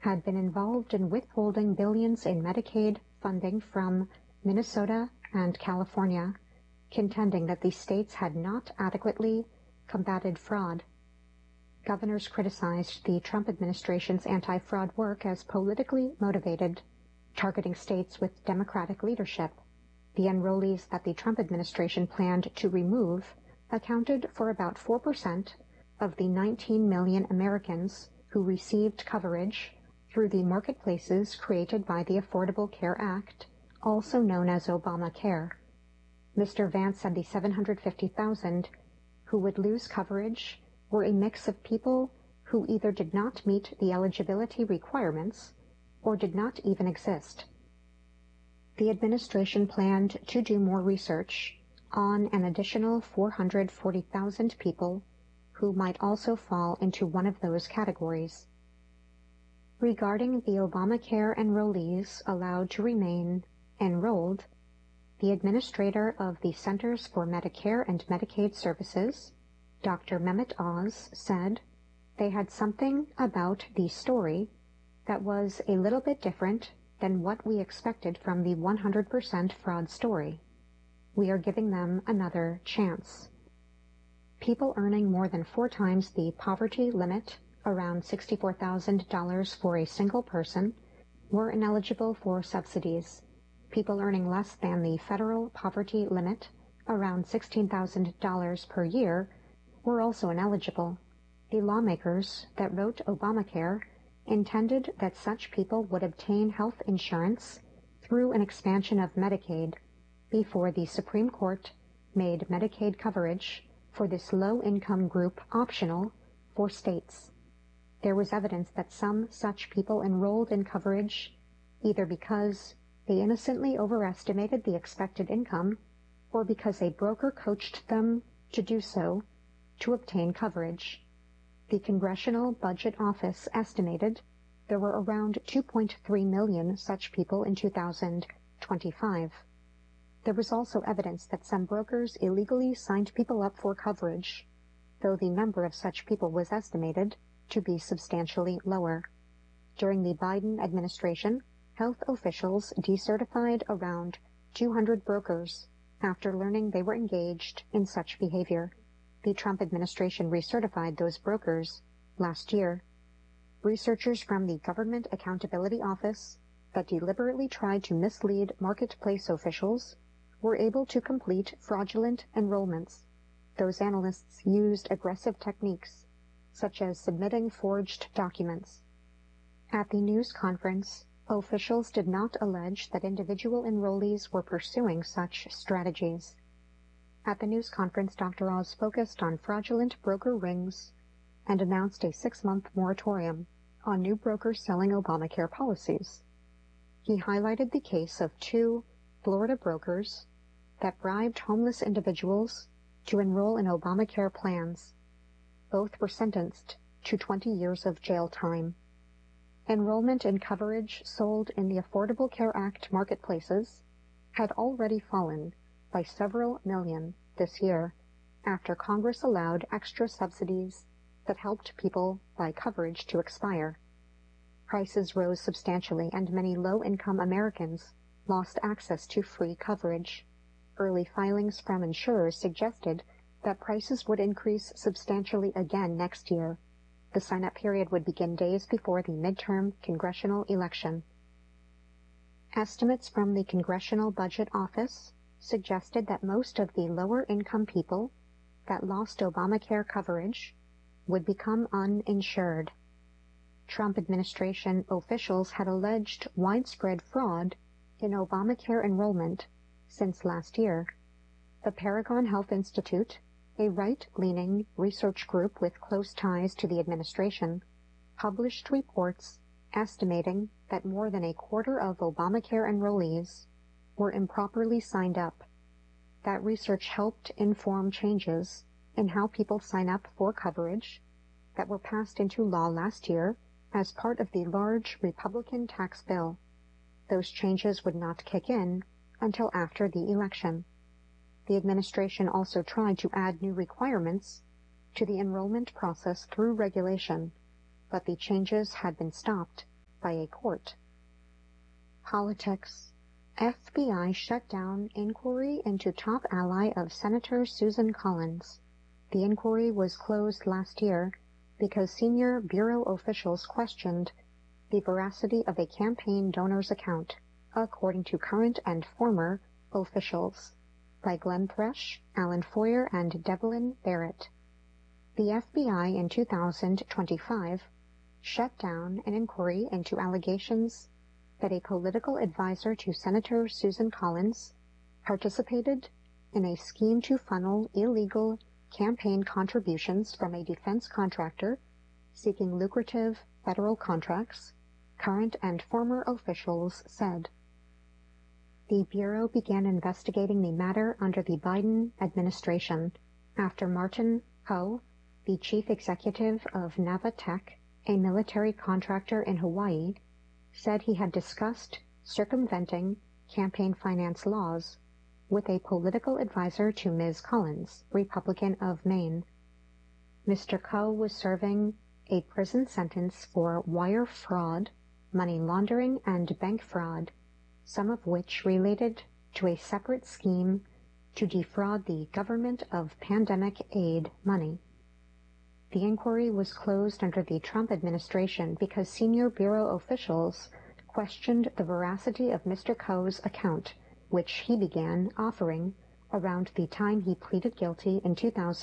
had been involved in withholding billions in Medicaid funding from Minnesota and California, contending that these states had not adequately combated fraud. Governors criticized the Trump administration's anti-fraud work as politically motivated, targeting states with Democratic leadership. The enrollees that the Trump administration planned to remove accounted for about 4% of the 19 million Americans who received coverage through the marketplaces created by the Affordable Care Act, also known as Obamacare. Mr. Vance said the 750,000 who would lose coverage were a mix of people who either did not meet the eligibility requirements or did not even exist. The administration planned to do more research on an additional 440,000 people who might also fall into one of those categories. Regarding the Obamacare enrollees allowed to remain enrolled, the administrator of the Centers for Medicare and Medicaid Services, Dr. Mehmet Oz, said they had something about the story that was a little bit different than what we expected from the 100% fraud story. We are giving them another chance. People earning more than 4 times the poverty limit, around $64,000 for a single person, were ineligible for subsidies. People earning less than the federal poverty limit, around $16,000 per year, were also ineligible. The lawmakers that wrote Obamacare intended that such people would obtain health insurance through an expansion of Medicaid before the Supreme Court made Medicaid coverage for this low-income group optional for states. There was evidence that some such people enrolled in coverage either because they innocently overestimated the expected income or because a broker coached them to do so to obtain coverage. The Congressional Budget Office estimated there were around 2.3 million such people in 2025. There was also evidence that some brokers illegally signed people up for coverage, though the number of such people was estimated to be substantially lower. During the Biden administration, health officials decertified around 200 brokers after learning they were engaged in such behavior. The Trump administration recertified those brokers last year. Researchers from the Government Accountability Office that deliberately tried to mislead marketplace officials were able to complete fraudulent enrollments. Those analysts used aggressive techniques, such as submitting forged documents. At the news conference, officials did not allege that individual enrollees were pursuing such strategies. At the news conference, Dr. Oz focused on fraudulent broker rings and announced a 6-month moratorium on new brokers selling Obamacare policies. He highlighted the case of 2 Florida brokers that bribed homeless individuals to enroll in Obamacare plans. Both were sentenced to 20 years of jail time. Enrollment in coverage sold in the Affordable Care Act marketplaces had already fallen by several million this year after Congress allowed extra subsidies that helped people buy coverage to expire. Prices rose substantially and many low-income Americans lost access to free coverage. Early filings from insurers suggested that prices would increase substantially again next year. The sign-up period would begin days before the midterm congressional election. Estimates from the Congressional Budget Office suggested that most of the lower-income people that lost Obamacare coverage would become uninsured. Trump administration officials had alleged widespread fraud in Obamacare enrollment since last year. The Paragon Health Institute, a right-leaning research group with close ties to the administration, published reports estimating that more than a quarter of Obamacare enrollees were improperly signed up. That research helped inform changes in how people sign up for coverage that were passed into law last year as part of the large Republican tax bill. Those changes would not kick in until after the election. The administration also tried to add new requirements to the enrollment process through regulation, but the changes had been stopped. by a court. Politics. FBI shut down inquiry into top ally of Senator Susan Collins. The inquiry was closed last year because senior Bureau officials questioned the veracity of a campaign donor's account, according to current and former officials, by Glenn Thresh, Alan Foyer, and Devlin Barrett. The FBI in 2025 shut down an inquiry into allegations that a political advisor to Senator Susan Collins participated in a scheme to funnel illegal campaign contributions from a defense contractor seeking lucrative federal contracts, current and former officials said. The Bureau began investigating the matter under the Biden administration after Martin Koh, the chief executive of Navatech, a military contractor in Hawaii, said he had discussed circumventing campaign finance laws with a political advisor to Ms. Collins, Republican of Maine. Mr. Koh was serving a prison sentence for wire fraud, money laundering, and bank fraud, some of which related to a separate scheme to defraud the government of pandemic aid money. The inquiry was closed under the Trump administration because senior Bureau officials questioned the veracity of Mr. Koh's account, which he began offering around the time he pleaded guilty in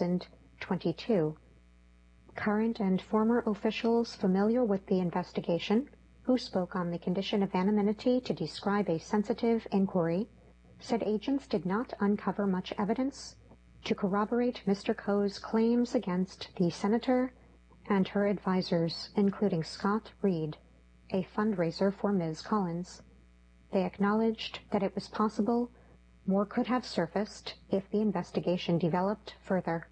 2022. Current and former officials familiar with the investigation, who spoke on the condition of anonymity to describe a sensitive inquiry, said agents did not uncover much evidence to corroborate Mr. Koh's claims against the senator and her advisors, including Scott Reed, a fundraiser for Ms. Collins. They acknowledged that it was possible more could have surfaced if the investigation developed further.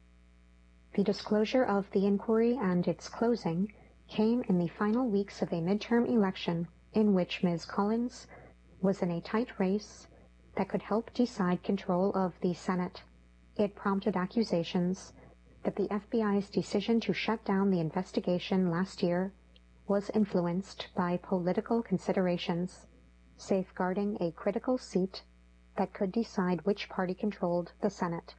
The disclosure of the inquiry and its closing came in the final weeks of a midterm election in which Ms. Collins was in a tight race that could help decide control of the Senate. It prompted accusations that the FBI's decision to shut down the investigation last year was influenced by political considerations, safeguarding a critical seat that could decide which party controlled the Senate.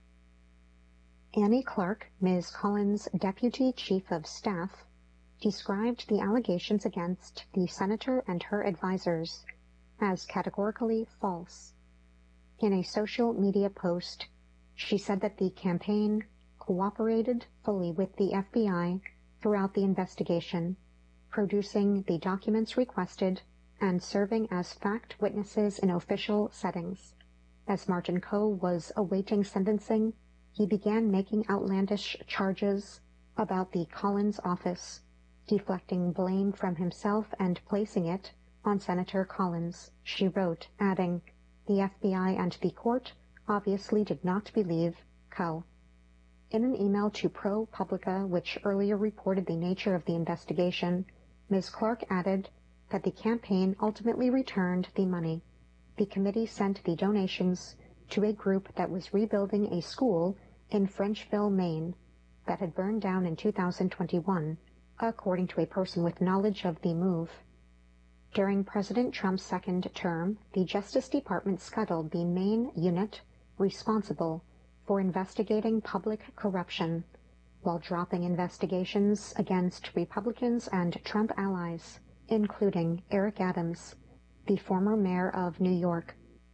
Annie Clark, Ms. Collins' deputy chief of staff, described the allegations against the senator and her advisors as categorically false. In a social media post, she said that the campaign cooperated fully with the FBI throughout the investigation, producing the documents requested and serving as fact witnesses in official settings. As Martin Koh was awaiting sentencing, he began making outlandish charges about the Collins office, deflecting blame from himself and placing it on Senator Collins, she wrote, adding, "The FBI and the court obviously did not believe Koh." In an email to ProPublica, which earlier reported the nature of the investigation, Ms. Clark added that the campaign ultimately returned the money. The committee sent the donations to a group that was rebuilding a school in Frenchville, Maine, that had burned down in 2021, according to a person with knowledge of the move. During President Trump's second term, the Justice Department scuttled the Maine unit responsible for investigating public corruption, while dropping investigations against Republicans and Trump allies, including Eric Adams, the former mayor of New York.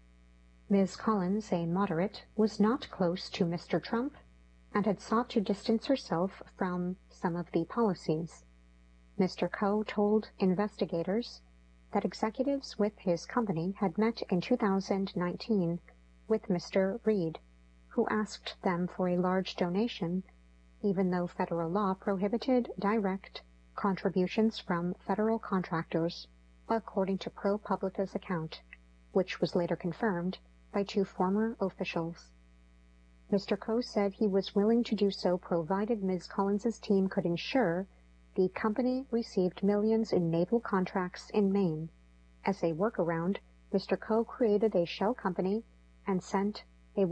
Ms. Collins, a moderate, was not close to Mr. Trump and had sought to distance herself from some of the policies. Mr. Koh told investigators that executives with his company had met in 2019 with Mr. Reed, who asked them for a large donation, even though federal law prohibited direct contributions from federal contractors, according to ProPublica's account, which was later confirmed by two former officials. Mr. Koh said he was willing to do so provided Ms. Collins's team could ensure the company received millions in naval contracts in Maine. As a workaround, Mr. Koh created a shell company and sent a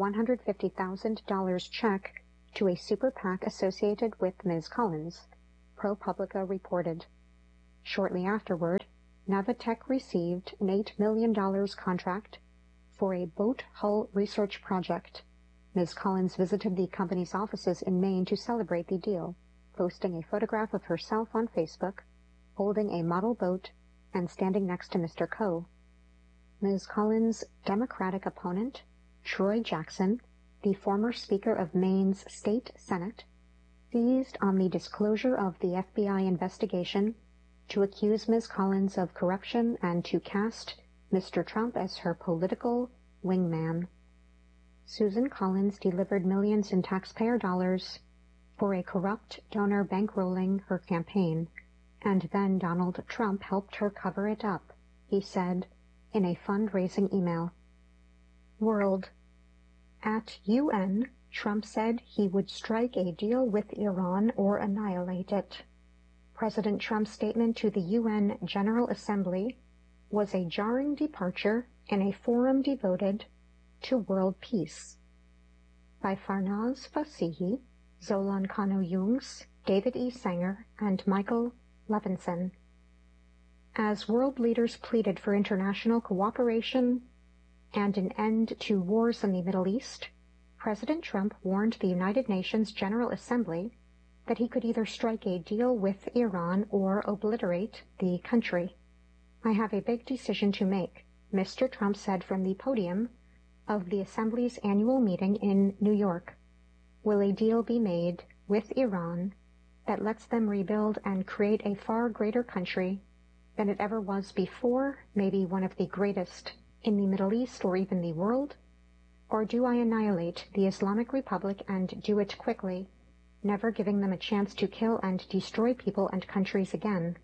$150,000 check to a super PAC associated with Ms. Collins, ProPublica reported. Shortly afterward, Navatech received an $8 million contract for a boat hull research project. Ms. Collins visited the company's offices in Maine to celebrate the deal, posting a photograph of herself on Facebook, holding a model boat, and standing next to Mr. Coe. Ms. Collins' Democratic opponent, Troy Jackson, the former Speaker of Maine's State Senate, seized on the disclosure of the FBI investigation to accuse Ms. Collins of corruption and to cast Mr. Trump as her political wingman. Susan Collins delivered millions in taxpayer dollars for a corrupt donor bankrolling her campaign, and then Donald Trump helped her cover it up, he said in a fundraising email. World. At UN, Trump said he would strike a deal with Iran or annihilate it. President Trump's statement to the UN General Assembly was a jarring departure in a forum devoted to world peace. By Farnaz Fasihi, Zolan Kano-Jungs, David E. Sanger, and Michael Levinson. As world leaders pleaded for international cooperation and an end to wars in the Middle East, President Trump warned the United Nations General Assembly that he could either strike a deal with Iran or obliterate the country. I have a big decision to make, Mr. Trump said from the podium of the Assembly's annual meeting in New York. Will a deal be made with Iran that lets them rebuild and create a far greater country than it ever was before, maybe one of the greatest in the Middle East or even the world? Or do I annihilate the Islamic Republic and do it quickly, never giving them a chance to kill and destroy people and countries again?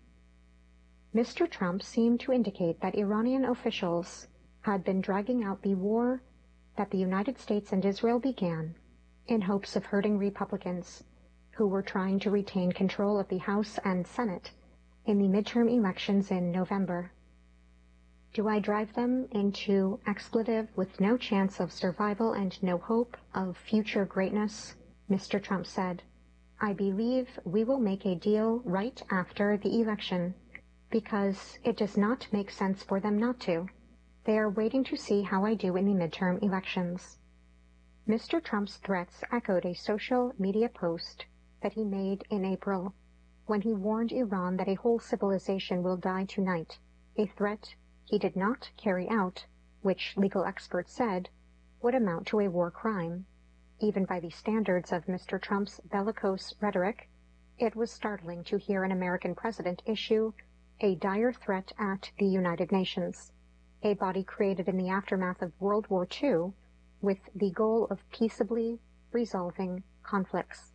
Mr. Trump seemed to indicate that Iranian officials had been dragging out the war that the United States and Israel began in hopes of hurting Republicans who were trying to retain control of the House and Senate in the midterm elections in November. Do I drive them into expletive with no chance of survival and no hope of future greatness? Mr. Trump said. I believe we will make a deal right after the election, because it does not make sense for them not to. They are waiting to see how I do in the midterm elections. Mr. Trump's threats echoed a social media post that he made in April, when he warned Iran that a whole civilization will die tonight, a threat he did not carry out, which legal experts said would amount to a war crime. Even by the standards of Mr. Trump's bellicose rhetoric, it was startling to hear an American president issue a dire threat at the United Nations, a body created in the aftermath of World War II with the goal of peaceably resolving conflicts.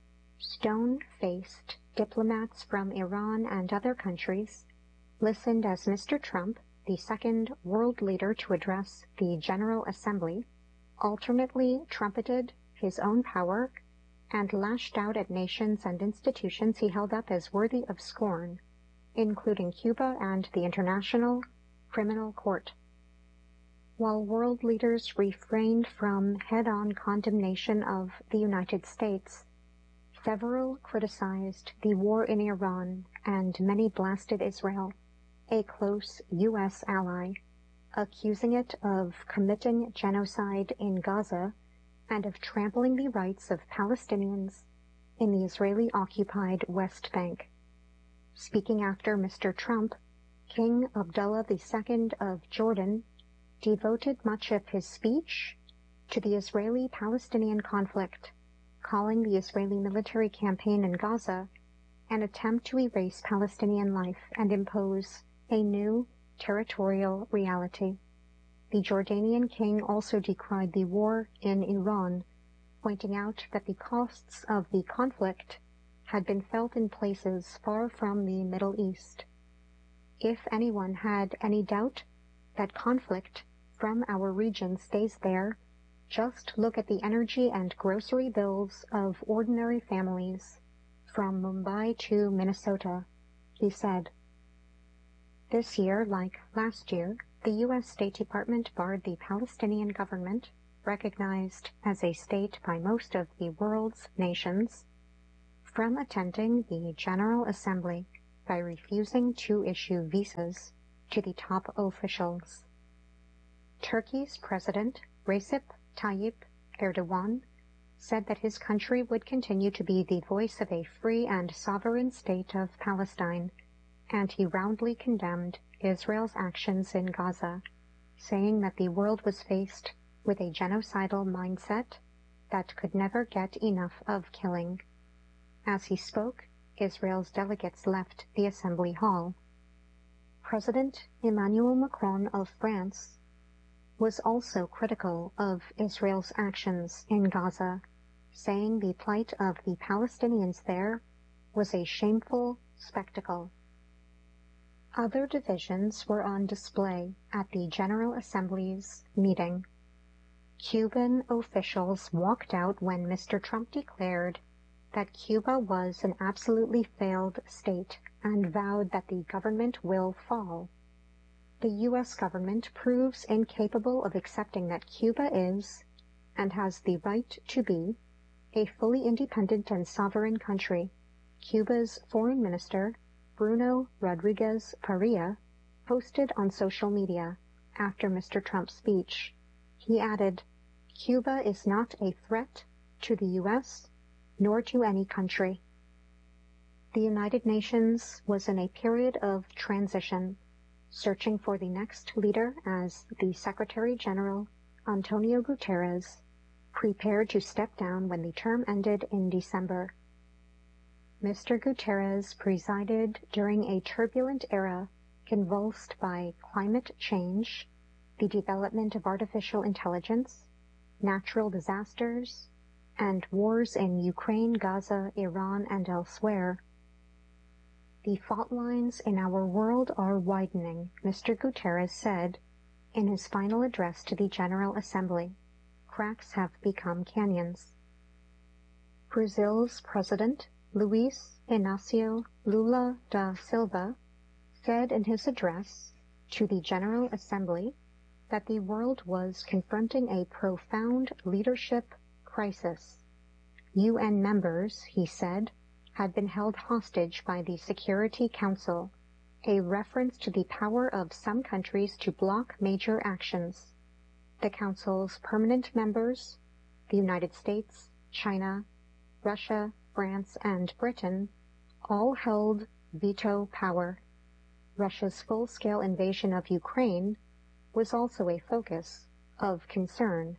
Stone-faced diplomats from Iran and other countries listened as Mr. Trump, the second world leader to address the General Assembly, alternately trumpeted his own power and lashed out at nations and institutions he held up as worthy of scorn, including Cuba and the International Criminal Court. While world leaders refrained from head-on condemnation of the United States, several criticized the war in Iran and many blasted Israel, a close U.S. ally, accusing it of committing genocide in Gaza and of trampling the rights of Palestinians in the Israeli-occupied West Bank. Speaking after Mr. Trump, King Abdullah II of Jordan devoted much of his speech to the Israeli-Palestinian conflict, calling the Israeli military campaign in Gaza an attempt to erase Palestinian life and impose a new territorial reality. The Jordanian king also decried the war in Iran, pointing out that the costs of the conflict had been felt in places far from the Middle East. If anyone had any doubt that conflict from our region stays there, just look at the energy and grocery bills of ordinary families from Mumbai to Minnesota, he said. This year, like last year, the U.S. State Department barred the Palestinian government, recognized as a state by most of the world's nations, from attending the General Assembly, by refusing to issue visas to the top officials. Turkey's President Recep Tayyip Erdogan said that his country would continue to be the voice of a free and sovereign state of Palestine, and he roundly condemned Israel's actions in Gaza, saying that the world was faced with a genocidal mindset that could never get enough of killing. As he spoke, Israel's delegates left the assembly hall. President Emmanuel Macron of France was also critical of Israel's actions in Gaza, saying the plight of the Palestinians there was a shameful spectacle. Other divisions were on display at the General Assembly's meeting. Cuban officials walked out when Mr. Trump declared that Cuba was an absolutely failed state and vowed that the government will fall. The U.S. government proves incapable of accepting that Cuba is, and has the right to be, a fully independent and sovereign country. Cuba's Foreign Minister, Bruno Rodriguez Parilla, posted on social media after Mr. Trump's speech. He added, "Cuba is not a threat to the U.S., nor to any country." The United Nations was in a period of transition, searching for the next leader as the Secretary General, Antonio Guterres, prepared to step down when the term ended in December. Mr. Guterres presided during a turbulent era convulsed by climate change, the development of artificial intelligence, natural disasters, and wars in Ukraine, Gaza, Iran, and elsewhere. "The fault lines in our world are widening," Mr. Guterres said in his final address to the General Assembly. "Cracks have become canyons." Brazil's President Luiz Inácio Lula da Silva said in his address to the General Assembly that the world was confronting a profound leadership crisis. UN members, he said, had been held hostage by the Security Council, a reference to the power of some countries to block major actions. The Council's permanent members, the United States, China, Russia, France, and Britain, all held veto power. Russia's full-scale invasion of Ukraine was also a focus of concern.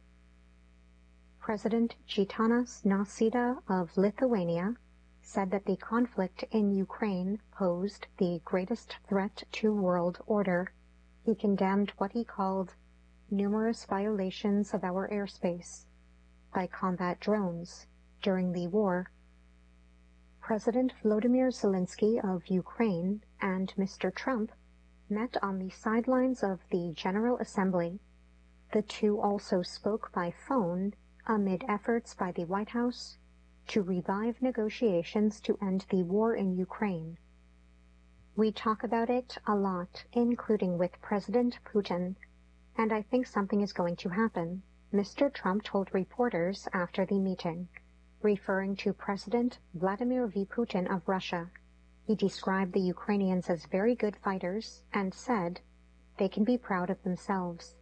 President Gitanas Nausėda of Lithuania said that the conflict in Ukraine posed the greatest threat to world order. He condemned what he called numerous violations of our airspace by combat drones during the war. President Volodymyr Zelensky of Ukraine and Mr. Trump met on the sidelines of the General Assembly. The two also spoke by phone amid efforts by the White House to revive negotiations to end the war in Ukraine. "We talk about it a lot, including with President Putin, and I think something is going to happen," Mr. Trump told reporters after the meeting, referring to President Vladimir V. Putin of Russia. He described the Ukrainians as very good fighters and said they can be proud of themselves.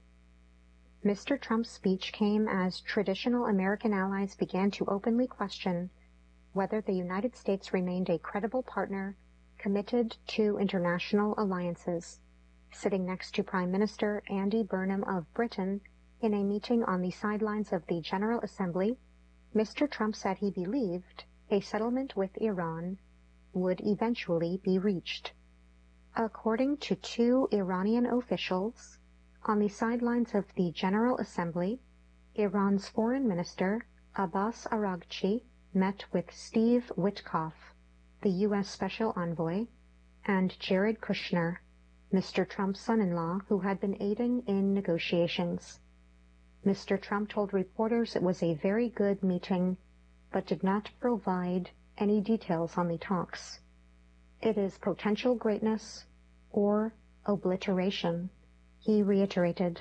Mr. Trump's speech came as traditional American allies began to openly question whether the United States remained a credible partner committed to international alliances. Sitting next to Prime Minister Andy Burnham of Britain in a meeting on the sidelines of the General Assembly, Mr. Trump said he believed a settlement with Iran would eventually be reached. According to two Iranian officials, on the sidelines of the General Assembly, Iran's Foreign Minister Abbas Araghchi met with Steve Witkoff, the U.S. Special Envoy, and Jared Kushner, Mr. Trump's son-in-law, who had been aiding in negotiations. Mr. Trump told reporters it was a very good meeting, but did not provide any details on the talks. "It is potential greatness or obliteration," he reiterated.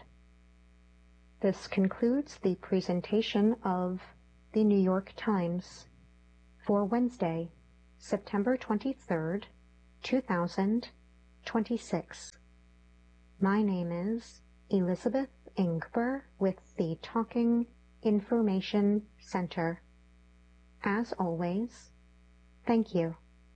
This concludes the presentation of the New York Times for Wednesday, September 23rd, 2026. My name is Elizabeth Ingber with the Talking Information Center. As always, thank you.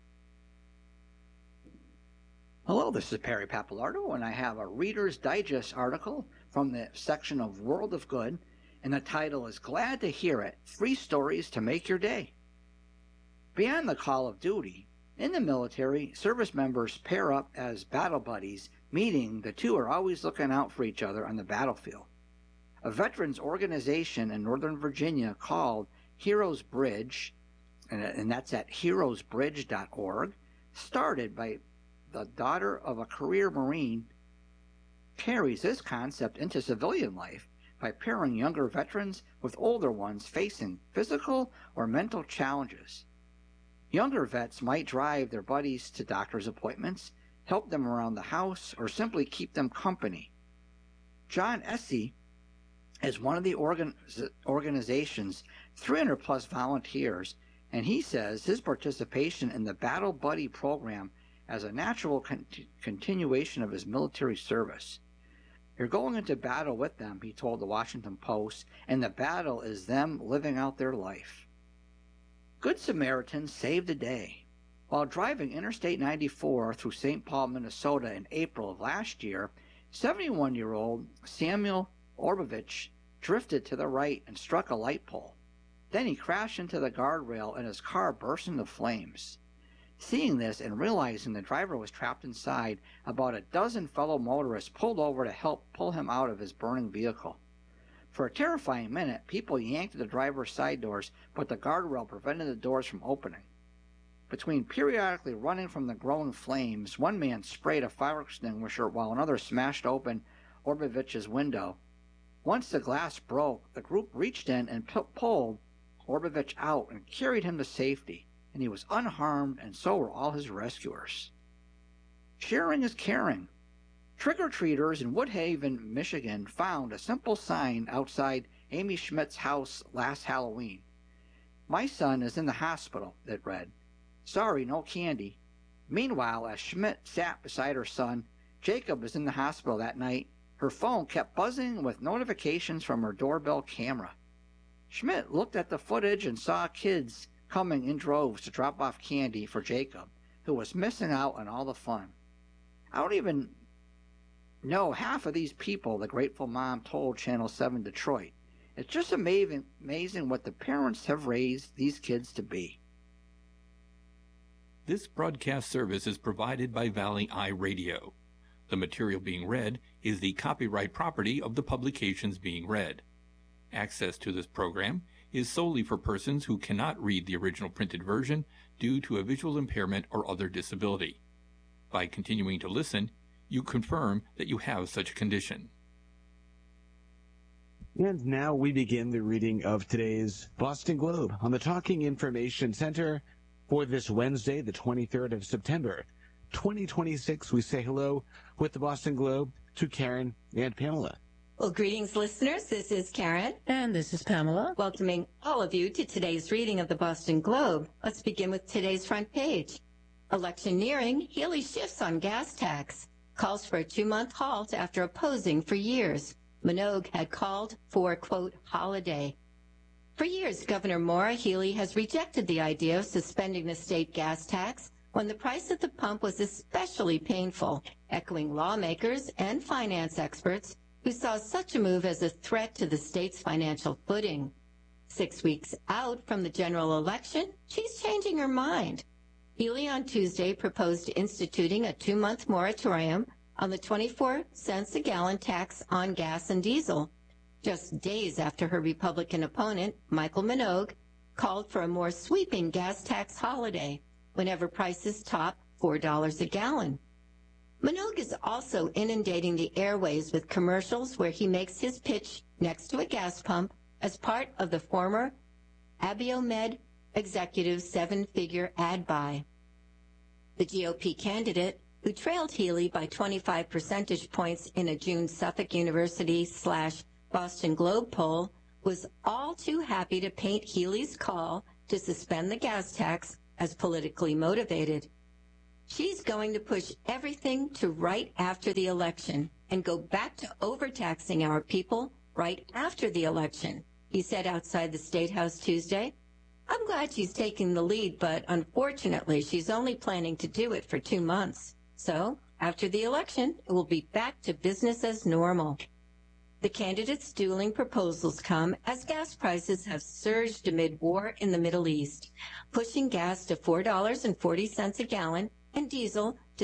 Hello, this is Perry Pappalardo, and I have a Reader's Digest article from the section of World of Good, and the title is Glad to Hear It, 3 Stories to Make Your Day. Beyond the call of duty, in the military, service members pair up as battle buddies, meaning the two are always looking out for each other on the battlefield. A veterans organization in Northern Virginia called Heroes Bridge, and that's at heroesbridge.org, started by the daughter of a career Marine, carries this concept into civilian life by pairing younger veterans with older ones facing physical or mental challenges. Younger vets might drive their buddies to doctor's appointments, help them around the house, or simply keep them company. John Essie is one of the organization's 300-plus volunteers, and he says his participation in the Battle Buddy program as a natural continuation of his military service. You're going into battle with them, he told the Washington Post, and the battle is them living out their life. Good Samaritans saved a day. While driving Interstate 94 through St. Paul, Minnesota in April of last year, 71-year-old Samuel Orbovich drifted to the right and struck a light pole. Then he crashed into the guardrail and his car burst into flames. Seeing this and realizing the driver was trapped inside, about a dozen fellow motorists pulled over to help pull him out of his burning vehicle. For a terrifying minute, people yanked at the driver's side doors, but the guardrail prevented the doors from opening. Between periodically running from the growing flames, one man sprayed a fire extinguisher while another smashed open Orbovich's window. Once the glass broke, the group reached in and pulled Orbovich out and carried him to safety, and he was unharmed, and so were all his rescuers. Sharing is caring. Trick-or-treaters in Woodhaven, Michigan found a simple sign outside Amy Schmidt's house last Halloween. "My son is in the hospital," it read. "Sorry, no candy." Meanwhile, as Schmidt sat beside her son, Jacob was in the hospital that night. Her phone kept buzzing with notifications from her doorbell camera. Schmidt looked at the footage and saw kids coming in droves to drop off candy for Jacob, who was missing out on all the fun. "I don't even know half of these people," the grateful mom told Channel 7 Detroit. "It's just amazing what the parents have raised these kids to be." This broadcast service is provided by Valley Eye Radio. The material being read is the copyright property of the publications being read. Access to this program is solely for persons who cannot read the original printed version due to a visual impairment or other disability. By continuing to listen, you confirm that you have such a condition. And now we begin the reading of today's Boston Globe on the Talking Information Center for this Wednesday, the 23rd of September, 2026. We say hello with the Boston Globe to Karen and Pamela. Well, greetings, listeners. This is Karen. And this is Pamela. Welcoming all of you to today's reading of the Boston Globe. Let's begin with today's front page. Electioneering, Healy shifts on gas tax. Calls for a 2-month halt after opposing for years. Minogue had called for, quote, holiday. For years, Governor Maura Healey has rejected the idea of suspending the state gas tax when the price at the pump was especially painful, echoing lawmakers and finance experts who saw such a move as a threat to the state's financial footing. 6 weeks out from the general election, she's changing her mind. Healey on Tuesday proposed instituting a 2-month moratorium on the 24 cents a gallon tax on gas and diesel, just days after her Republican opponent, Michael Minogue, called for a more sweeping gas tax holiday whenever prices top $4 a gallon. Minogue is also inundating the airways with commercials where he makes his pitch next to a gas pump as part of the former Abiomed executive 7-figure ad buy. The GOP candidate, who trailed Healey by 25 percentage points in a June Suffolk University/Boston Globe poll, was all too happy to paint Healey's call to suspend the gas tax as politically motivated. She's going to push everything to right after the election and go back to overtaxing our people right after the election, he said outside the State House Tuesday. I'm glad she's taking the lead, but unfortunately, she's only planning to do it for 2 months. So, after the election, it will be back to business as normal. The candidates' dueling proposals come as gas prices have surged amid war in the Middle East, pushing gas to $4.40 a gallon and diesel to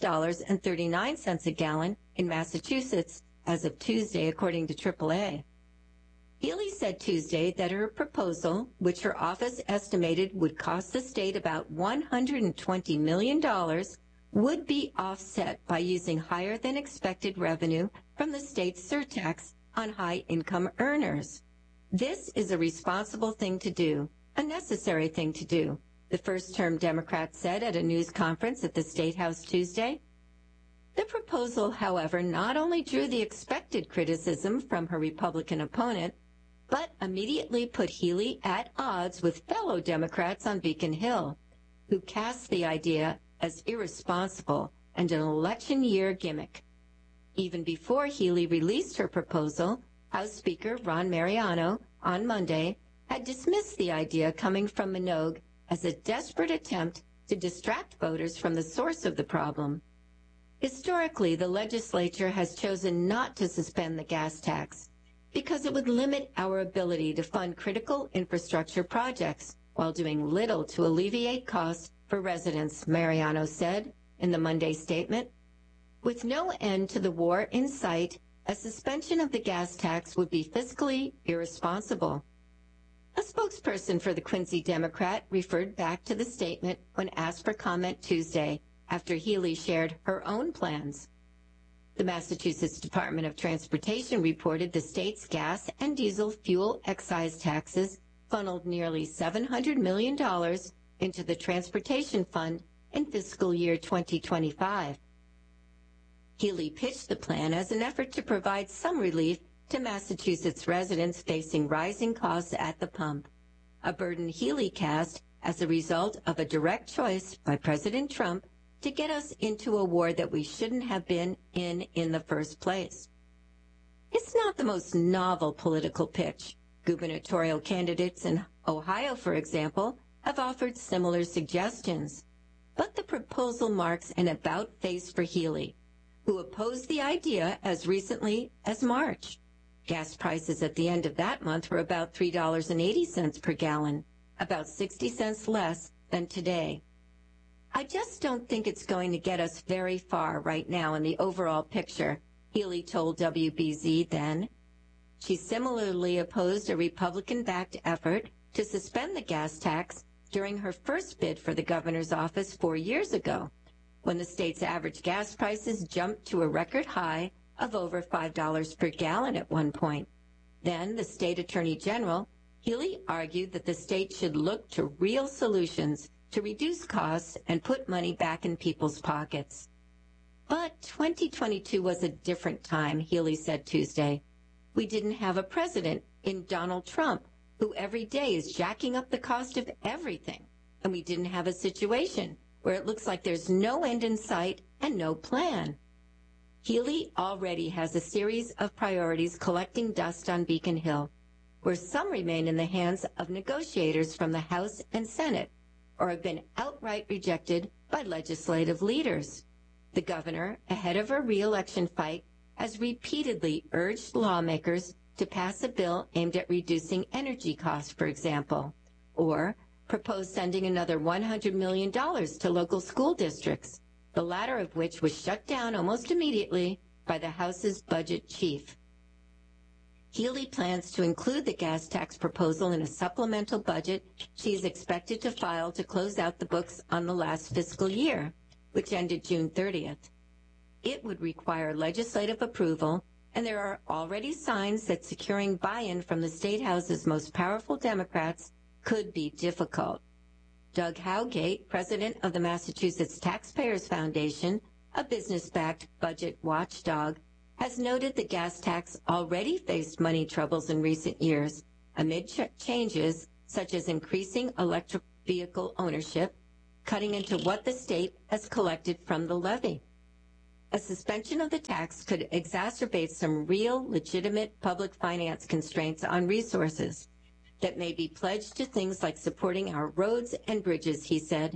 $6.39 a gallon in Massachusetts as of Tuesday, according to AAA. Healey said Tuesday that her proposal, which her office estimated would cost the state about $120 million, would be offset by using higher than expected revenue from the state's surtax on high-income earners. This is a responsible thing to do, a necessary thing to do, the first-term Democrat said at a news conference at the State House Tuesday. The proposal, however, not only drew the expected criticism from her Republican opponent, but immediately put Healey at odds with fellow Democrats on Beacon Hill, who cast the idea as irresponsible and an election year gimmick. Even before Healey released her proposal, House Speaker Ron Mariano on Monday had dismissed the idea coming from Minogue as a desperate attempt to distract voters from the source of the problem. Historically, the legislature has chosen not to suspend the gas tax because it would limit our ability to fund critical infrastructure projects while doing little to alleviate costs for residents, Mariano said in the Monday statement. With no end to the war in sight, a suspension of the gas tax would be fiscally irresponsible. A spokesperson for the Quincy Democrat referred back to the statement when asked for comment Tuesday after Healey shared her own plans. The Massachusetts Department of Transportation reported the state's gas and diesel fuel excise taxes funneled nearly $700 million into the Transportation Fund in fiscal year 2025. Healey pitched the plan as an effort to provide some relief to Massachusetts residents facing rising costs at the pump, a burden Healey cast as a result of a direct choice by President Trump to get us into a war that we shouldn't have been in the first place. It's not the most novel political pitch. Gubernatorial candidates in Ohio, for example, have offered similar suggestions. But the proposal marks an about-face for Healey, who opposed the idea as recently as March. Gas prices at the end of that month were about $3.80 per gallon, about 60 cents less than today. I just don't think it's going to get us very far right now in the overall picture, Healey told WBZ then. She similarly opposed a Republican-backed effort to suspend the gas tax during her first bid for the governor's office 4 years ago, when the state's average gas prices jumped to a record high of over $5 per gallon at one point. Then the state attorney general, Healey argued that the state should look to real solutions to reduce costs and put money back in people's pockets. But 2022 was a different time, Healey said Tuesday. We didn't have a president in Donald Trump, who every day is jacking up the cost of everything. And we didn't have a situation where it looks like there's no end in sight and no plan. Healey already has a series of priorities collecting dust on Beacon Hill, where some remain in the hands of negotiators from the House and Senate, or have been outright rejected by legislative leaders. The governor, ahead of her re-election fight, has repeatedly urged lawmakers to pass a bill aimed at reducing energy costs, for example, or propose sending another $100 million to local school districts, the latter of which was shut down almost immediately by the House's budget chief. Healey plans to include the gas tax proposal in a supplemental budget she's expected to file to close out the books on the last fiscal year, which ended June 30th. It would require legislative approval, and there are already signs that securing buy-in from the State House's most powerful Democrats could be difficult. Doug Howgate, president of the Massachusetts Taxpayers Foundation, a business-backed budget watchdog, has noted the gas tax already faced money troubles in recent years amid changes such as increasing electric vehicle ownership, cutting into what the state has collected from the levy. A suspension of the tax could exacerbate some real, legitimate public finance constraints on resources that may be pledged to things like supporting our roads and bridges, he said.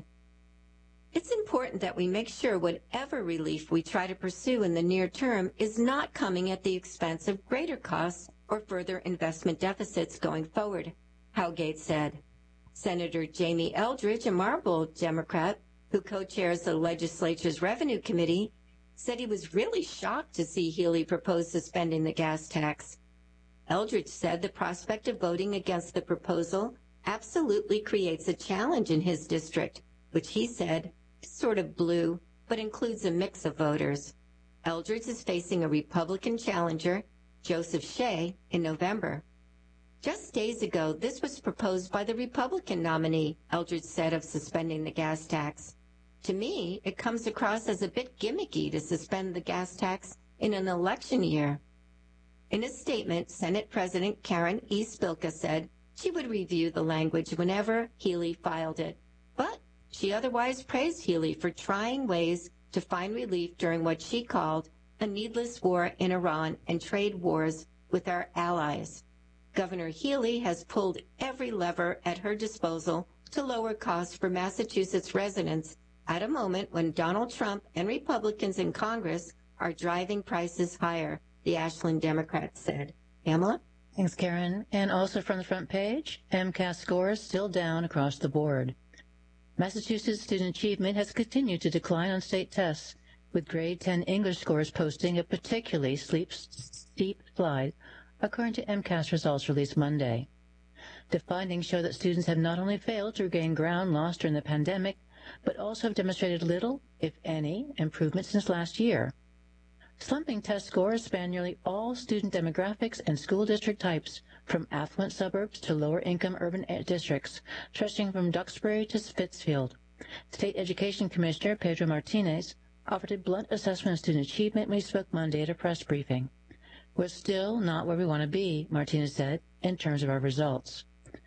It's important that we make sure whatever relief we try to pursue in the near term is not coming at the expense of greater costs or further investment deficits going forward, Howgate said. Senator Jamie Eldridge, a Marlboro Democrat who co-chairs the legislature's Revenue Committee, said he was really shocked to see Healey propose suspending the gas tax. Eldridge said the prospect of voting against the proposal absolutely creates a challenge in his district, which he said is sort of blue, but includes a mix of voters. Eldridge is facing a Republican challenger, Joseph Shea, in November. Just days ago, this was proposed by the Republican nominee, Eldridge said, of suspending the gas tax. To me, it comes across as a bit gimmicky to suspend the gas tax in an election year. In a statement, Senate President Karen E. Spilka said she would review the language whenever Healey filed it, but she otherwise praised Healey for trying ways to find relief during what she called a needless war in Iran and trade wars with our allies. Governor Healey has pulled every lever at her disposal to lower costs for Massachusetts residents at a moment when Donald Trump and Republicans in Congress are driving prices higher, the Ashland Democrats said. Pamela? Thanks, Karen. And also from the front page, MCAS scores still down across the board. Massachusetts student achievement has continued to decline on state tests, with grade 10 English scores posting a particularly steep slide, according to MCAS results released Monday. The findings show that students have not only failed to regain ground lost during the pandemic, but also have demonstrated little, if any, improvement since last year. Slumping test scores span nearly all student demographics and school district types, from affluent suburbs to lower-income urban districts, stretching from Duxbury to Pittsfield. State Education Commissioner Pedro Martinez offered a blunt assessment of student achievement when he spoke Monday at a press briefing. We're still not where we want to be, Martinez said, in terms of our results.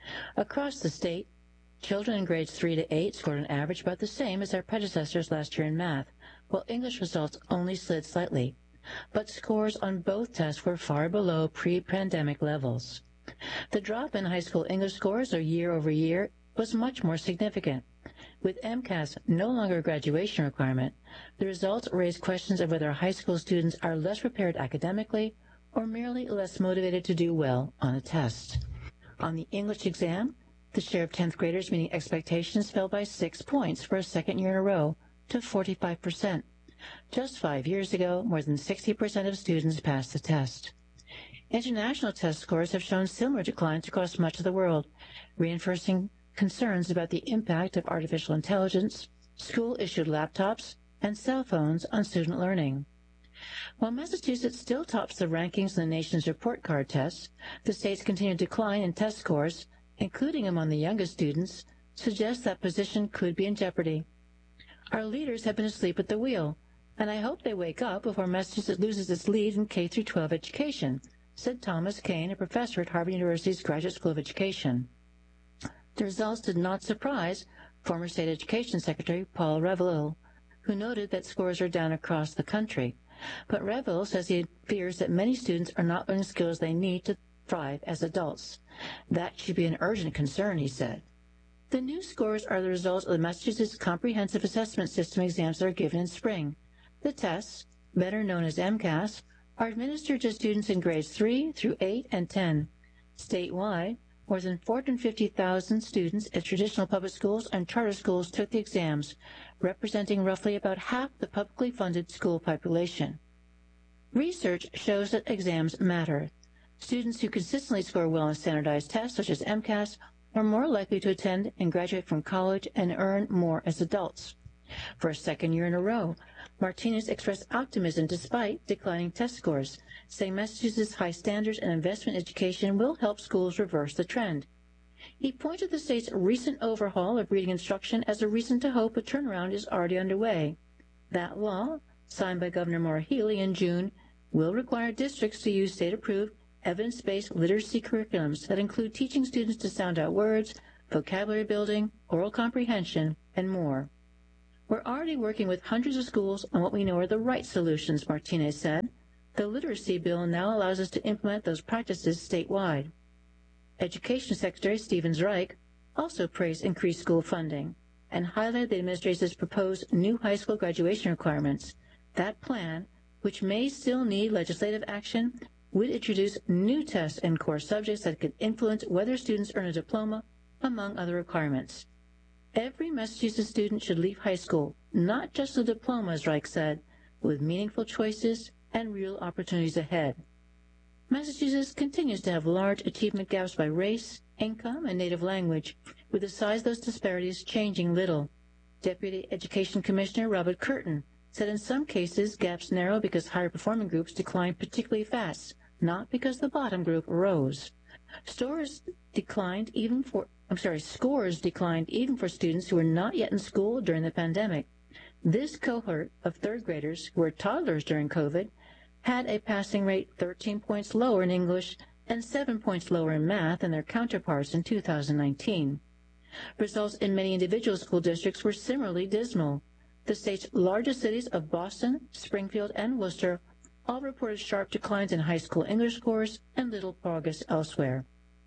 Across the state, children in grades 3 to 8 scored an average about the same as their predecessors last year in math, while English results only slid slightly. But scores on both tests were far below pre-pandemic levels. The drop in high school English scores year over year was much more significant. With MCAS no longer a graduation requirement, the results raise questions of whether high school students are less prepared academically or merely less motivated to do well on a test. On the English exam, the share of 10th graders meeting expectations fell by 6 points for a second year in a row to 45%. Just 5 years ago, more than 60% of students passed the test. International test scores have shown similar declines across much of the world, reinforcing concerns about the impact of artificial intelligence, school-issued laptops, and cell phones on student learning. While Massachusetts still tops the rankings in the nation's report card tests, the state's continued decline in test scores, including among the youngest students, suggests that position could be in jeopardy. Our leaders have been asleep at the wheel, and I hope they wake up before Massachusetts loses its lead in K-12 education, said Thomas Kane, a professor at Harvard University's Graduate School of Education. The results did not surprise former State Education Secretary Paul Reville, who noted that scores are down across the country. But Reville says he fears that many students are not learning skills they need to thrive as adults. That should be an urgent concern, he said. The new scores are the result of the Massachusetts Comprehensive Assessment System exams that are given in spring. The tests, better known as MCAS, are administered to students in grades 3 through 8 and 10. Statewide, more than 450,000 students at traditional public schools and charter schools took the exams, representing roughly about half the publicly funded school population. Research shows that exams matter. Students who consistently score well on standardized tests, such as MCAS, are more likely to attend and graduate from college and earn more as adults. For a second year in a row, Martinez expressed optimism despite declining test scores, saying Massachusetts' high standards and investment in education will help schools reverse the trend. He pointed to the state's recent overhaul of reading instruction as a reason to hope a turnaround is already underway. That law, signed by Governor Maura Healey in June, will require districts to use state-approved, evidence-based literacy curriculums that include teaching students to sound out words, vocabulary building, oral comprehension, and more. We're already working with hundreds of schools on what we know are the right solutions, Martinez said. The literacy bill now allows us to implement those practices statewide. Education Secretary Stephen Reich also praised increased school funding and highlighted the administration's proposed new high school graduation requirements. That plan, which may still need legislative action, would introduce new tests and core subjects that could influence whether students earn a diploma, among other requirements. Every Massachusetts student should leave high school, not just a diploma, as Reich said, with meaningful choices and real opportunities ahead. Massachusetts continues to have large achievement gaps by race, income, and native language, with the size of those disparities changing little. Deputy Education Commissioner Robert Curtin said in some cases gaps narrow because higher performing groups decline particularly fast, not because the bottom group rose. Scores declined even for students who were not yet in school during the pandemic. This cohort of third graders who were toddlers during COVID had a passing rate 13 points lower in English and 7 points lower in math than their counterparts in 2019. Results in many individual school districts were similarly dismal. The state's largest cities of Boston, Springfield, and Worcester all reported sharp declines in high school English scores and little progress elsewhere.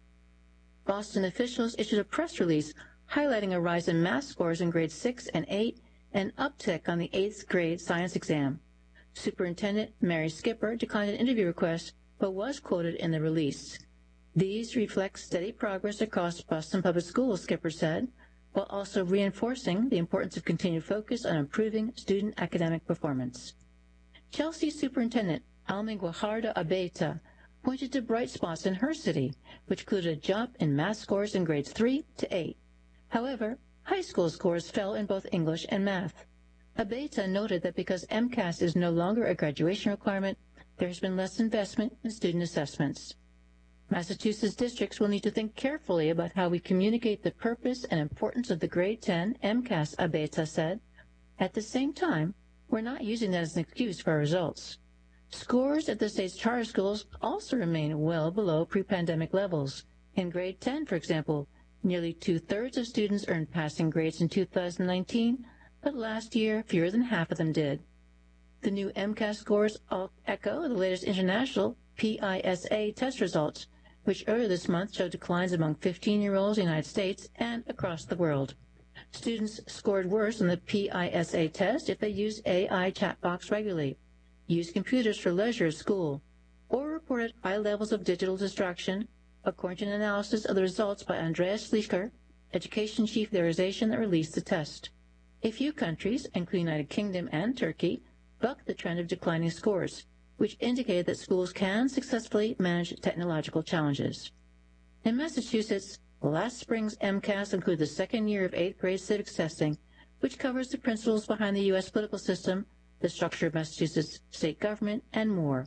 Boston officials issued a press release highlighting a rise in math scores in grades 6 and 8 and uptick on the 8th grade science exam. Superintendent Mary Skipper declined an interview request, but was quoted in the release. These reflect steady progress across Boston Public Schools, Skipper said, while also reinforcing the importance of continued focus on improving student academic performance. Chelsea Superintendent Alma Guajardo Abeyta pointed to bright spots in her city, which included a jump in math scores in grades 3 to 8. However, high school scores fell in both English and math. Abeyta noted that because MCAS is no longer a graduation requirement, there has been less investment in student assessments. Massachusetts districts will need to think carefully about how we communicate the purpose and importance of the grade 10 MCAS, Abeyta said. At the same time, we're not using that as an excuse for our results. Scores at the state's charter schools also remain well below pre-pandemic levels. In grade 10, for example, nearly two-thirds of students earned passing grades in 2019, but last year fewer than half of them did. The new MCAS scores echo the latest international PISA test results, which earlier this month showed declines among 15-year-olds in the United States and across the world. Students scored worse on the PISA test if they used AI chat box regularly, used computers for leisure at school, or reported high levels of digital distraction, according to an analysis of the results by Andreas Schleicher, Education Chief of the organization that released the test. A few countries, including the United Kingdom and Turkey, bucked the trend of declining scores, which indicated that schools can successfully manage technological challenges. In Massachusetts, last spring's MCAS included the second year of 8th grade civics testing, which covers the principles behind the U.S. political system, the structure of Massachusetts state government, and more.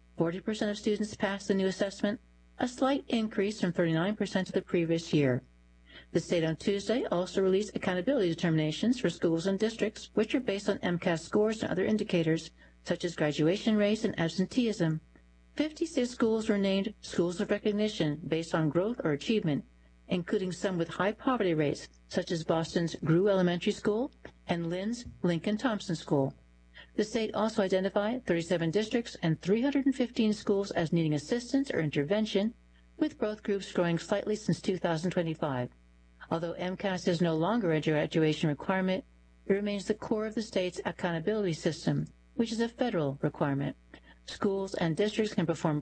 40% of students passed the new assessment, a slight increase from 39% of the previous year. The state on Tuesday also released accountability determinations for schools and districts, which are based on MCAS scores and other indicators, such as graduation rates and absenteeism. 56 schools were named schools of recognition based on growth or achievement, including some with high poverty rates, such as Boston's Grew Elementary School and Lynn's Lincoln Thompson School. The state also identified 37 districts and 315 schools as needing assistance or intervention, with growth groups growing slightly since 2025. Although MCAS is no longer a graduation requirement, it remains the core of the state's accountability system, which is a federal requirement. Schools and districts can perform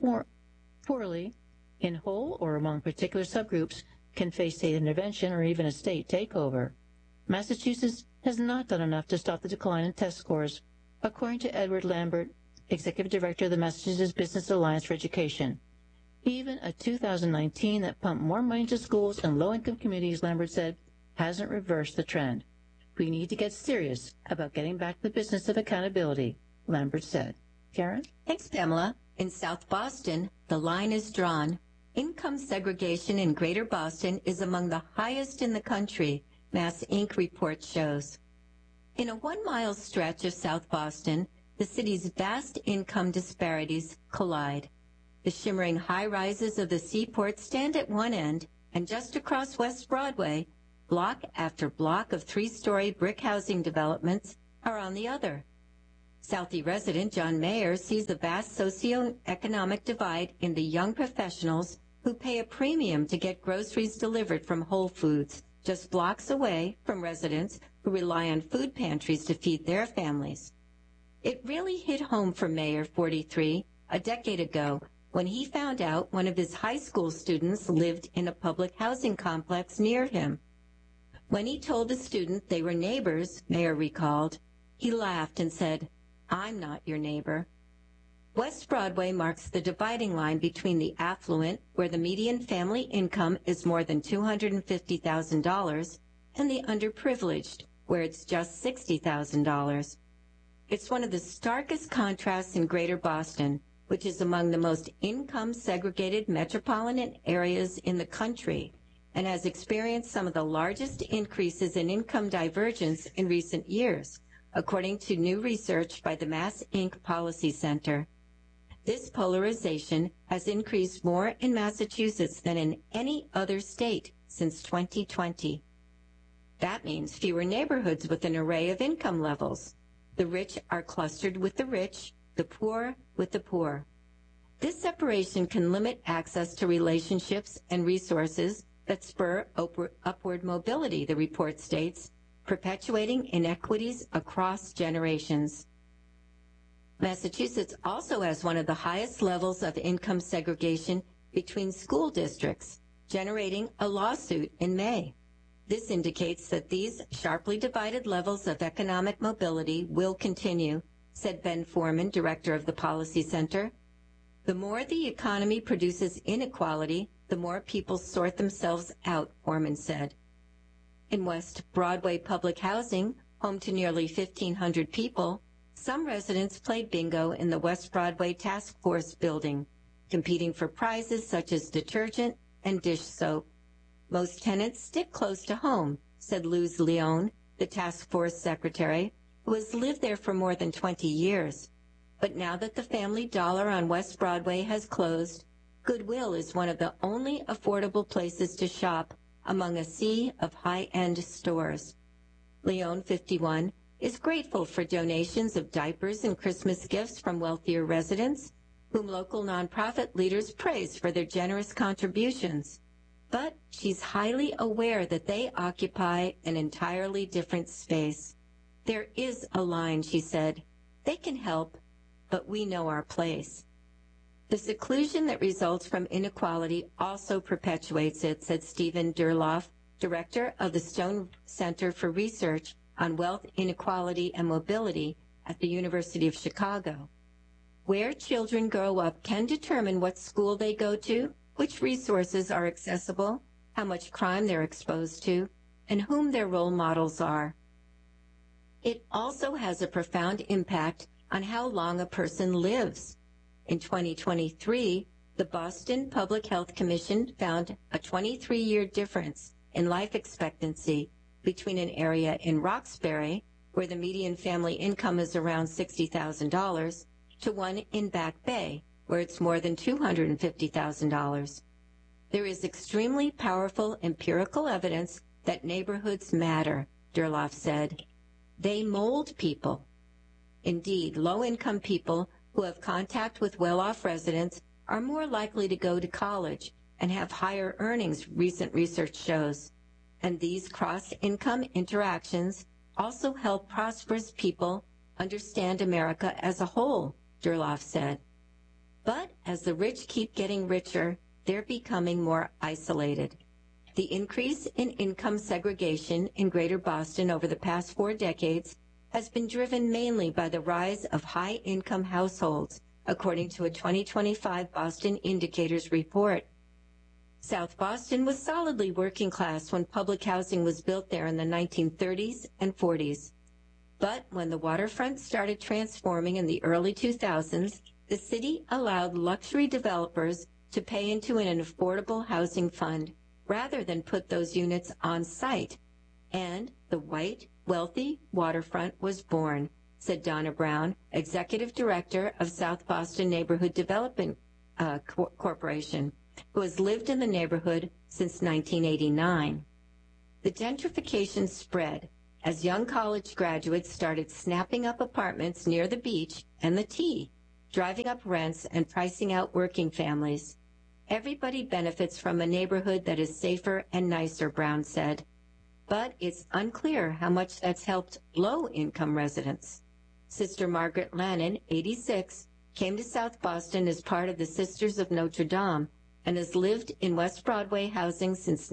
poorly, in whole or among particular subgroups, can face state intervention or even a state takeover. Massachusetts has not done enough to stop the decline in test scores, according to Edward Lambert, Executive Director of the Massachusetts Business Alliance for Education. Even a 2019 that pumped more money into schools and low-income communities, Lambert said, hasn't reversed the trend. We need to get serious about getting back to the business of accountability, Lambert said. Karen? Thanks, Pamela. In South Boston, the line is drawn. Income segregation in Greater Boston is among the highest in the country, Mass Inc. report shows. In a 1-mile stretch of South Boston, the city's vast income disparities collide. The shimmering high-rises of the Seaport stand at one end, and just across West Broadway, block after block of three-story brick housing developments are on the other. Southie resident John Mayer sees the vast socioeconomic divide in the young professionals who pay a premium to get groceries delivered from Whole Foods, just blocks away from residents who rely on food pantries to feed their families. It really hit home for Mayer, 43, a decade ago, when he found out one of his high school students lived in a public housing complex near him. When he told the student they were neighbors, Mayer recalled, he laughed and said, "I'm not your neighbor." West Broadway marks the dividing line between the affluent, where the median family income is more than $250,000, and the underprivileged, where it's just $60,000. It's one of the starkest contrasts in Greater Boston, which is among the most income-segregated metropolitan areas in the country, and has experienced some of the largest increases in income divergence in recent years, according to new research by the Mass Inc. Policy Center. This polarization has increased more in Massachusetts than in any other state since 2020. That means fewer neighborhoods with an array of income levels. The rich are clustered with the rich, the poor with the poor. This separation can limit access to relationships and resources that spur upward mobility, the report states, perpetuating inequities across generations. Massachusetts also has one of the highest levels of income segregation between school districts, generating a lawsuit in May. This indicates that these sharply divided levels of economic mobility will continue, said Ben Foreman, director of the Policy Center. The more the economy produces inequality, the more people sort themselves out, Foreman said. In West Broadway public housing, home to nearly 1,500 people, some residents played bingo in the West Broadway Task Force building, competing for prizes such as detergent and dish soap. Most tenants stick close to home, said Luz Leon, the task force secretary, who has lived there for more than 20 years. But now that the Family Dollar on West Broadway has closed, Goodwill is one of the only affordable places to shop among a sea of high-end stores. Leon, 51, is grateful for donations of diapers and Christmas gifts from wealthier residents, whom local nonprofit leaders praise for their generous contributions. But she's highly aware that they occupy an entirely different space. There is a line, she said. They can help, but we know our place. The seclusion that results from inequality also perpetuates it, said Stephen Durloff, director of the Stone Center for Research on Wealth Inequality and Mobility at the University of Chicago. Where children grow up can determine what school they go to, which resources are accessible, how much crime they're exposed to, and whom their role models are. It also has a profound impact on how long a person lives. In 2023, the Boston Public Health Commission found a 23-year difference in life expectancy between an area in Roxbury, where the median family income is around $60,000, to one in Back Bay, where it's more than $250,000. There is extremely powerful empirical evidence that neighborhoods matter, Durloff said. They mold people. Indeed, low-income people who have contact with well-off residents are more likely to go to college and have higher earnings, recent research shows. And these cross-income interactions also help prosperous people understand America as a whole, Durloff said. But as the rich keep getting richer, they're becoming more isolated. The increase in income segregation in Greater Boston over the past 4 decades has been driven mainly by the rise of high-income households, according to a 2025 Boston Indicators report. South Boston was solidly working class when public housing was built there in the 1930s and 40s. But when the waterfront started transforming in the early 2000s, the city allowed luxury developers to pay into an affordable housing fund rather than put those units on site. And the white, wealthy waterfront was born, said Donna Brown, executive director of South Boston Neighborhood Development Corporation, who has lived in the neighborhood since 1989. The gentrification spread as young college graduates started snapping up apartments near the beach and the T, driving up rents and pricing out working families. Everybody benefits from a neighborhood that is safer and nicer, Brown said. But it's unclear how much that's helped low-income residents. Sister Margaret Lannon, 86, came to South Boston as part of the Sisters of Notre Dame and has lived in West Broadway housing since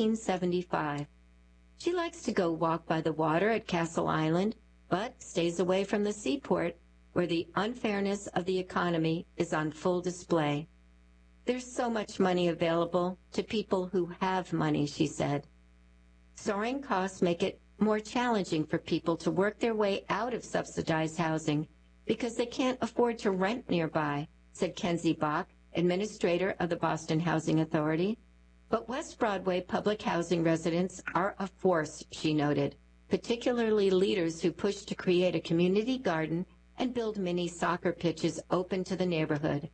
1975. She likes to go walk by the water at Castle Island, but stays away from the seaport, where the unfairness of the economy is on full display. There's so much money available to people who have money, she said. Soaring costs make it more challenging for people to work their way out of subsidized housing because they can't afford to rent nearby, said Kenzie Bach, administrator of the Boston Housing Authority. But West Broadway public housing residents are a force, she noted, particularly leaders who push to create a community garden and build mini soccer pitches open to the neighborhood.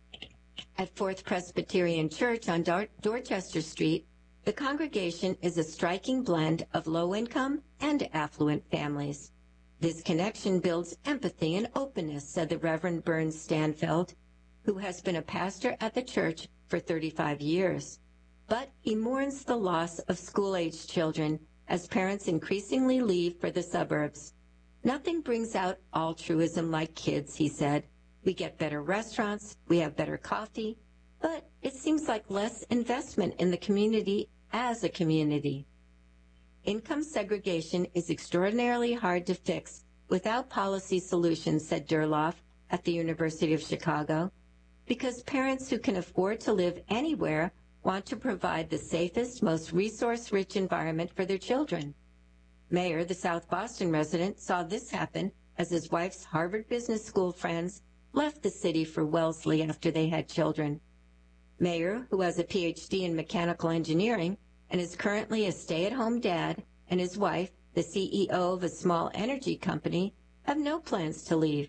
At Fourth Presbyterian Church on Dorchester Street, the congregation is a striking blend of low-income and affluent families. This connection builds empathy and openness, said the Reverend Burns Stanfeld, who has been a pastor at the church for 35 years. But he mourns the loss of school-aged children as parents increasingly leave for the suburbs. Nothing brings out altruism like kids, he said. We get better restaurants, we have better coffee, but it seems like less investment in the community as a community. Income segregation is extraordinarily hard to fix without policy solutions, said Durloff at the University of Chicago, because parents who can afford to live anywhere want to provide the safest, most resource-rich environment for their children. Mayer, the South Boston resident, saw this happen as his wife's Harvard Business School friends left the city for Wellesley after they had children. Mayer, who has a PhD in mechanical engineering and is currently a stay-at-home dad, and his wife, the CEO of a small energy company, have no plans to leave.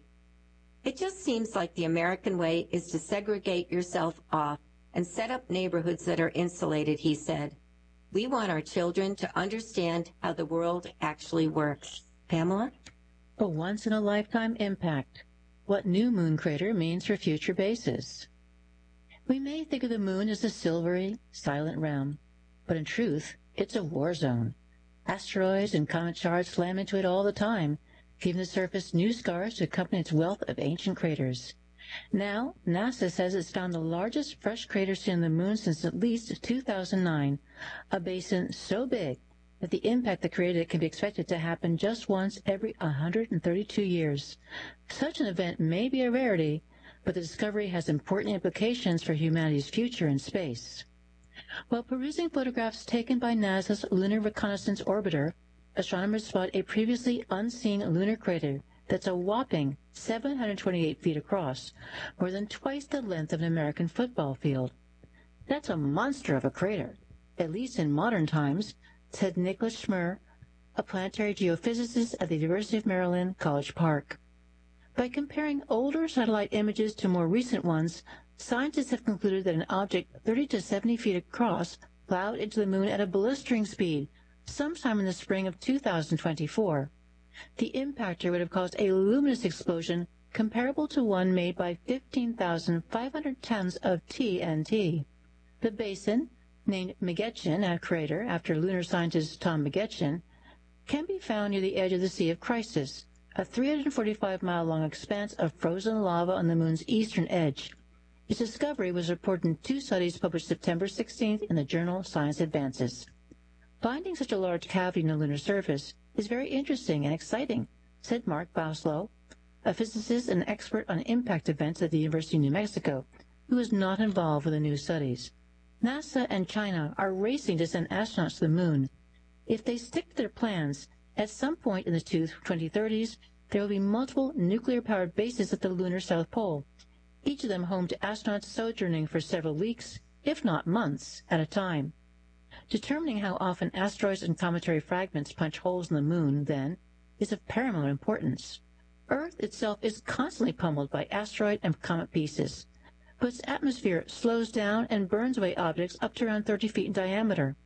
It just seems like the American way is to segregate yourself off and set up neighborhoods that are insulated, he said. We want our children to understand how the world actually works. Pamela? A once-in-a-lifetime impact. What new moon crater means for future bases. We may think of the moon as a silvery, silent realm, but in truth, it's a war zone. Asteroids and comet shards slam into it all the time, giving the surface new scars to accompany its wealth of ancient craters. Now, NASA says it's found the largest fresh crater seen on the moon since at least 2009, a basin so big that the impact that created it can be expected to happen just once every 132 years. Such an event may be a rarity, but the discovery has important implications for humanity's future in space. While perusing photographs taken by NASA's Lunar Reconnaissance Orbiter, astronomers spot a previously unseen lunar crater that's a whopping 728 feet across, more than twice the length of an American football field. That's a monster of a crater, at least in modern times, said Nicholas Schmer, a planetary geophysicist at the University of Maryland, College Park. By comparing older satellite images to more recent ones, scientists have concluded that an object 30 to 70 feet across plowed into the moon at a blistering speed sometime in the spring of 2024. The impactor would have caused a luminous explosion comparable to one made by 15,500 tons of TNT. The basin, named Megetchen crater after lunar scientist Tom Megetchen, can be found near the edge of the Sea of Crisis, a 345-mile-long expanse of frozen lava on the moon's eastern edge. Its discovery was reported in 2 studies published September 16th in the journal Science Advances. Finding such a large cavity in the lunar surface is very interesting and exciting, said Mark Bouslow, a physicist and expert on impact events at the University of New Mexico, who is not involved with the new studies. NASA and China are racing to send astronauts to the moon. If they stick to their plans, at some point in the 2030s, there will be multiple nuclear-powered bases at the lunar South Pole, each of them home to astronauts sojourning for several weeks, if not months, at a time. Determining how often asteroids and cometary fragments punch holes in the moon, then, is of paramount importance. Earth itself is constantly pummeled by asteroid and comet pieces, but its atmosphere slows down and burns away objects up to around 30 feet in diameter.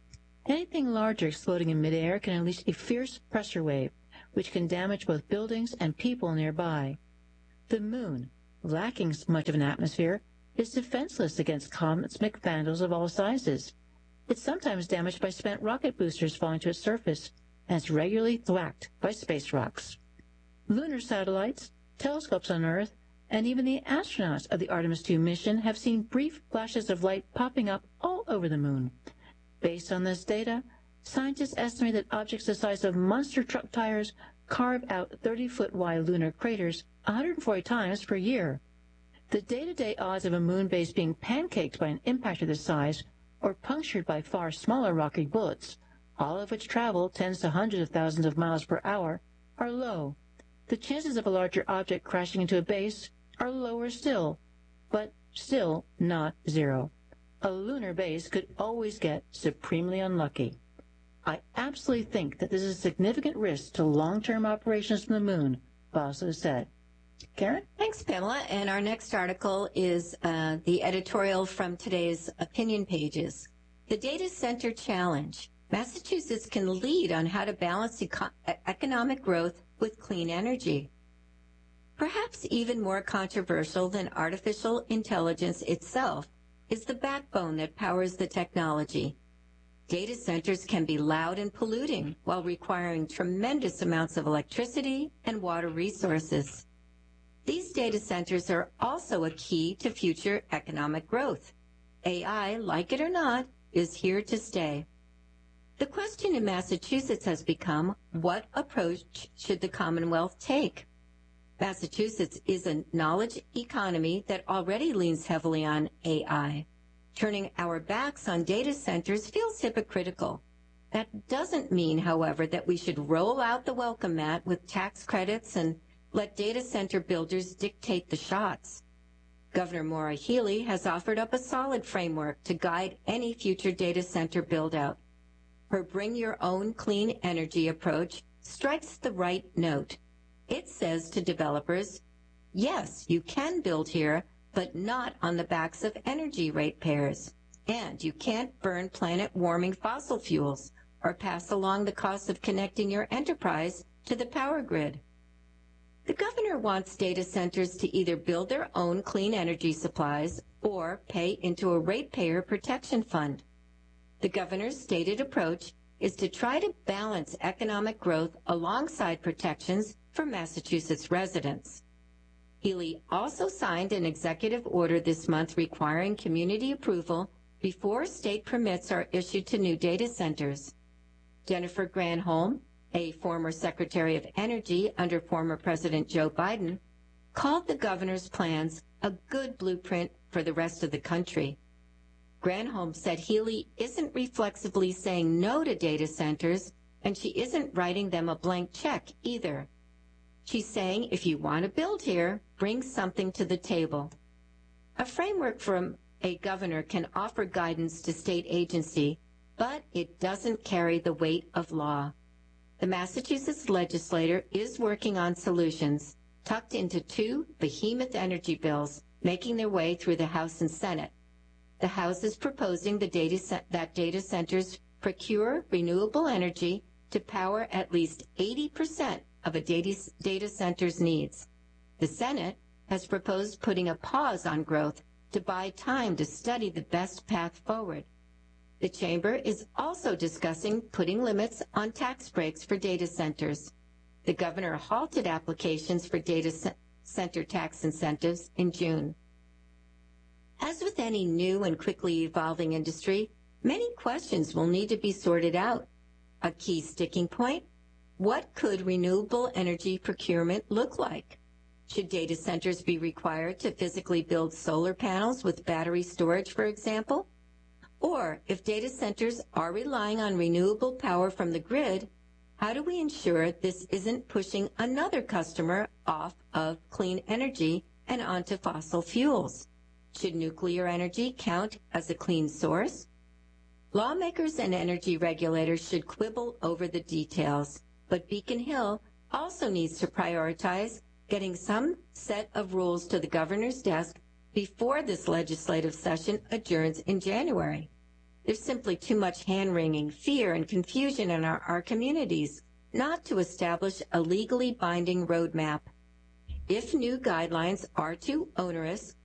Anything larger exploding in midair can unleash a fierce pressure wave, which can damage both buildings and people nearby. The moon, lacking much of an atmosphere, is defenseless against cosmic vandals of all sizes. It's sometimes damaged by spent rocket boosters falling to its surface, and it's regularly thwacked by space rocks. Lunar satellites, telescopes on Earth, and even the astronauts of the Artemis II mission have seen brief flashes of light popping up all over the moon. Based on this data, scientists estimate that objects the size of monster truck tires carve out 30-foot wide lunar craters 140 times per year. The day-to-day odds of a moon base being pancaked by an impact of this size or punctured by far smaller rocky bullets, all of which travel tens to hundreds of thousands of miles per hour, are low. The chances of a larger object crashing into a base are lower still, but still not zero. A lunar base could always get supremely unlucky. I absolutely think that this is a significant risk to long-term operations on the moon, Bosler said. Karen? Thanks, Pamela. And our next article is the editorial from today's opinion pages. The Data Center Challenge. Massachusetts can lead on how to balance economic growth with clean energy. Perhaps even more controversial than artificial intelligence itself is the backbone that powers the technology. Data centers can be loud and polluting while requiring tremendous amounts of electricity and water resources. These data centers are also a key to future economic growth. AI, like it or not, is here to stay. The question in Massachusetts has become, what approach should the Commonwealth take? Massachusetts is a knowledge economy that already leans heavily on AI. Turning our backs on data centers feels hypocritical. That doesn't mean, however, that we should roll out the welcome mat with tax credits and let data center builders dictate the shots. Governor Maura Healey has offered up a solid framework to guide any future data center build-out. Her Bring Your Own Clean Energy approach strikes the right note. It says to developers, yes, you can build here, but not on the backs of energy ratepayers. And you can't burn planet-warming fossil fuels or pass along the cost of connecting your enterprise to the power grid. The governor wants data centers to either build their own clean energy supplies or pay into a ratepayer protection fund. The governor's stated approach is to try to balance economic growth alongside protections for Massachusetts residents. Healey also signed an executive order this month requiring community approval before state permits are issued to new data centers. Jennifer Granholm, a former Secretary of Energy under former President Joe Biden, called the governor's plans a good blueprint for the rest of the country. Granholm said Healey isn't reflexively saying no to data centers, and she isn't writing them a blank check either. She's saying if you want to build here, bring something to the table. A framework from a governor can offer guidance to state agency, but it doesn't carry the weight of law. The Massachusetts legislature is working on solutions tucked into two behemoth energy bills making their way through the House and Senate. The House is proposing that data centers procure renewable energy to power at least 80% of a data center's needs. The Senate has proposed putting a pause on growth to buy time to study the best path forward. The Chamber is also discussing putting limits on tax breaks for data centers. The governor halted applications for data center tax incentives in June. As with any new and quickly evolving industry, many questions will need to be sorted out. A key sticking point: what could renewable energy procurement look like? Should data centers be required to physically build solar panels with battery storage, for example? Or if data centers are relying on renewable power from the grid, how do we ensure this isn't pushing another customer off of clean energy and onto fossil fuels? Should nuclear energy count as a clean source? Lawmakers and energy regulators should quibble over the details, but Beacon Hill also needs to prioritize getting some set of rules to the governor's desk before this legislative session adjourns in January. There's simply too much hand-wringing, fear, and confusion in our communities not to establish a legally binding roadmap. If new guidelines are too onerous